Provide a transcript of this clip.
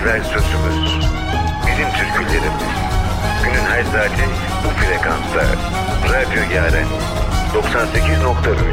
yerel sözümüz, bizim türkülerimiz. Günün her saati bu frekansta. Radyo Yaren 98.3